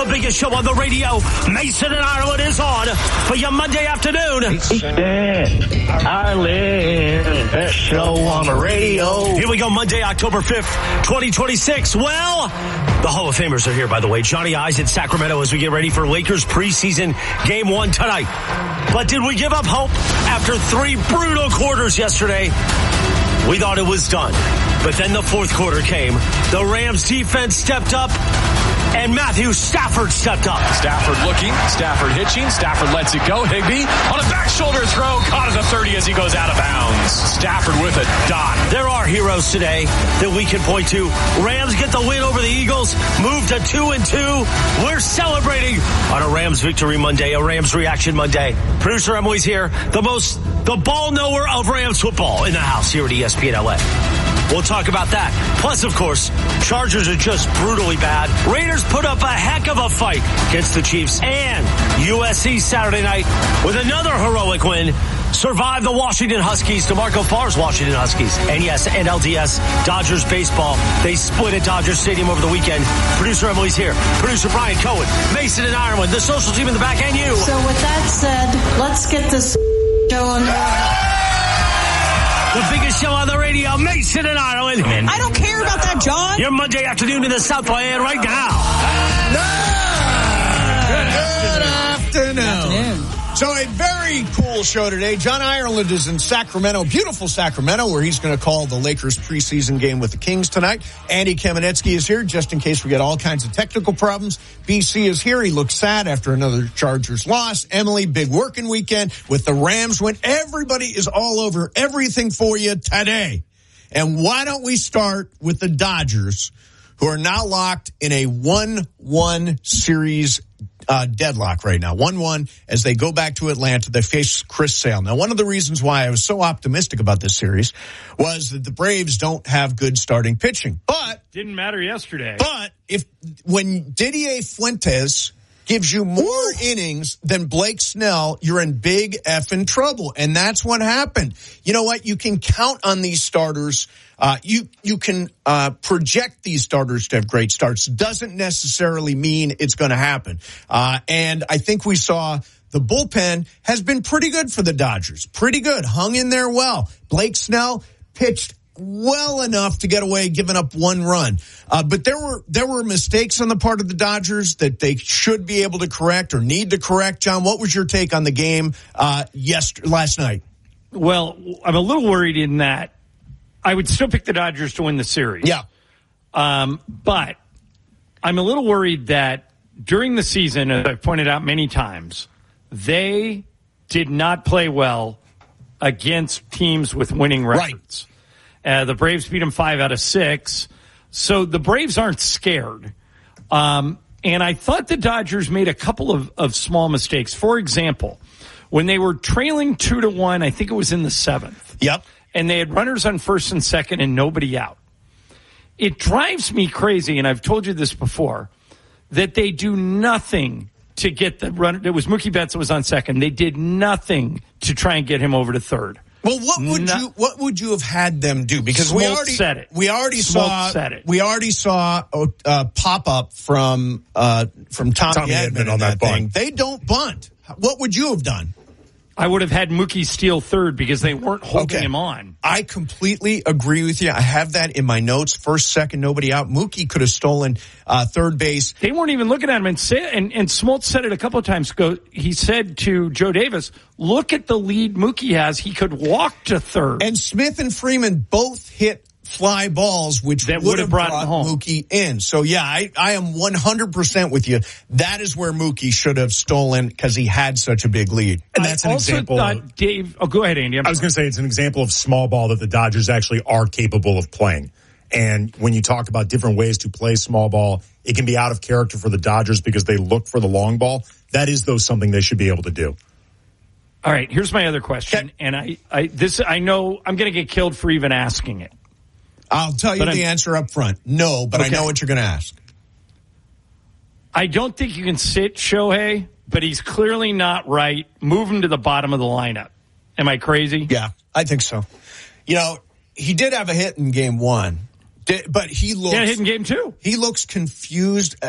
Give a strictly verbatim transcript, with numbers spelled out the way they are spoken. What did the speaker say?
The biggest show on the radio, Mason and Ireland, is on for your Monday afternoon. Mason, Ireland, best show on the radio. Here we go, Monday, October fifth, twenty twenty-six. Well, the Hall of Famers are here, by the way. Johnny Ives in Sacramento as we get ready for Lakers preseason game one tonight. But did we give up hope after three brutal quarters yesterday? We thought it was done. But then the fourth quarter came. The Rams defense stepped up, and Matthew Stafford stepped up. Stafford looking, Stafford hitching, Stafford lets it go. Higbee on a back shoulder throw, caught at the thirty as he goes out of bounds. Stafford with a dot. There are heroes today that we can point to. Rams get the win over the Eagles, move to two and two. We're celebrating on a Rams victory Monday, a Rams reaction Monday. Producer Emily's here, the most, the ball knower of Rams football in the house here at E S P N L A. We'll talk about that. Plus, of course, Chargers are just brutally bad. Raiders put up a heck of a fight against the Chiefs. And U S C Saturday night with another heroic win. Survived the Washington Huskies, DeMarco Farr's Washington Huskies. And yes, N L D S Dodgers baseball. They split at Dodger Stadium over the weekend. Producer Emily's here. Producer Brian Cohen. Mason and Ireland. The social team in the back, and you. So with that said, let's get this show on. The biggest show on the radio, Mason and Ireland. I don't care about that, John. Your Monday afternoon in the South by and right now. Good afternoon. Good afternoon. So a very cool show today. John Ireland is in Sacramento, beautiful Sacramento, where he's going to call the Lakers preseason game with the Kings tonight. Andy Kamenetsky is here just in case we get all kinds of technical problems. B C is here. He looks sad after another Chargers loss. Emily, big working weekend with the Rams win. Everybody is all over everything for you today. And why don't we start with the Dodgers, who are now locked in a one one series Uh, deadlock right now. one one as they go back to Atlanta. They face Chris Sale. Now, one of the reasons why I was so optimistic about this series was that the Braves don't have good starting pitching. But didn't matter yesterday. But if when Didier Fuentes gives you more Ooh. innings than Blake Snell, you're in big effing trouble. And that's what happened. You know what? You can count on these starters. Uh, you, you can, uh, project these starters to have great starts. Doesn't necessarily mean it's going to happen. Uh, and I think we saw the bullpen has been pretty good for the Dodgers. Pretty good. Hung in there well. Blake Snell pitched well enough to get away, giving up one run. Uh, but there were, there were mistakes on the part of the Dodgers that they should be able to correct or need to correct. John, what was your take on the game, uh, yesterday, last night? Well, I'm a little worried in that I would still pick the Dodgers to win the series. Yeah. Um, but I'm a little worried that during the season, as I've pointed out many times, they did not play well against teams with winning records. Right. Uh, the Braves beat them five out of six. So the Braves aren't scared. Um, and I thought the Dodgers made a couple of, of small mistakes. For example, when they were trailing two to one, I think it was in the seventh. Yep. And they had runners on first and second and nobody out. It drives me crazy, and I've told you this before, that they do nothing to get the runner. It was Mookie Betts that was on second. They did nothing to try and get him over to third. Well, what would no, you what would you have had them do? Because Smoke we already said it. We already Smoke saw said it. We already saw a uh, pop up from uh, from Tommy, Tommy Edman Edman on that, that thing. bunt. They don't bunt. What would you have done? I would have had Mookie steal third because they weren't holding okay. him on. I completely agree with you. I have that in my notes. First, second, nobody out. Mookie could have stolen uh, third base. They weren't even looking at him. And, say, and, and Smoltz said it a couple of times ago. He said to Joe Davis, look at the lead Mookie has. He could walk to third. And Smith and Freeman both hit fly balls, which that would have brought, brought home. Mookie in. So, yeah, I, I am one hundred percent with you. That is where Mookie should have stolen because he had such a big lead. And that's I an also example. Thought Dave, oh, go ahead, Andy. I'm I was going to say it's an example of small ball that the Dodgers actually are capable of playing. And when you talk about different ways to play small ball, it can be out of character for the Dodgers because they look for the long ball. That is, though, something they should be able to do. All right, here's my other question. Okay. And I, I, this, I know I'm going to get killed for even asking it. I'll tell you but the I'm, answer up front. No, but okay. I know what you're going to ask. I don't think you can sit Shohei, but he's clearly not right. Move him to the bottom of the lineup. Am I crazy? Yeah, I think so. You know, he did have a hit in game one, but he looks... Yeah, hit in game two. He looks confused.